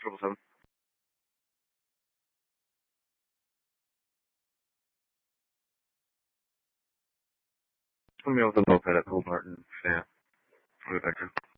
777. Somebody with a moped at Hobart and Fayette. I'll get back to you.